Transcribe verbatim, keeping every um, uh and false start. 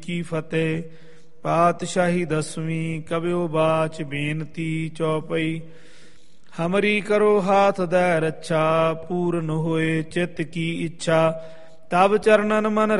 ਕੀ ਫਤਿਹ। ਪਾਤਸ਼ਾਹੀ ਦਸਵੀਂ ਕਬਿਓ ਬਾਚ ਬੇਨਤੀ ਚੌਪਈ। ਹਮਰੀ ਕਰੋ ਹਾਥ ਦੈ ਰੱਛਾ ਪੂਰਨ ਹੋਏ ਚਿੱਤ ਕੀ ਇੱਛਾ। ਤਬ ਚਰਨਨ ਮਨ